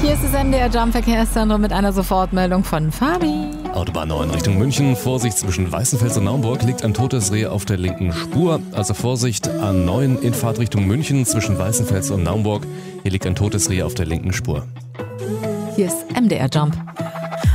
Hier ist das MDR Jump Verkehrszentrum mit einer Sofortmeldung von Fabi. Autobahn 9 Richtung München. Vorsicht, zwischen Weißenfels und Naumburg liegt ein totes Reh auf der linken Spur. Also Vorsicht, A9 in Fahrtrichtung München zwischen Weißenfels und Naumburg. Hier liegt ein totes Reh auf der linken Spur. Hier ist MDR Jump.